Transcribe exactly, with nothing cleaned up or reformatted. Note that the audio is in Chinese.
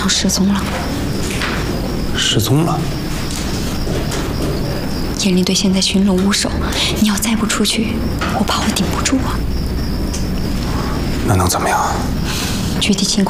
能失踪了。 失踪了？ 严令队现在群龙无首，你要再不出去，我怕我顶不住啊。 那能怎么样？ 具体情况。